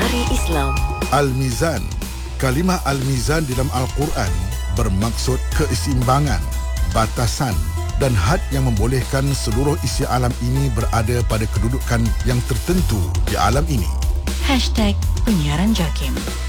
Hari Islam. Al-Mizan. Kalimah Al-Mizan dalam Al-Quran bermaksud keseimbangan, batasan dan had yang membolehkan seluruh isi alam ini berada pada kedudukan yang tertentu di alam ini. #Penyiaran JAKIM.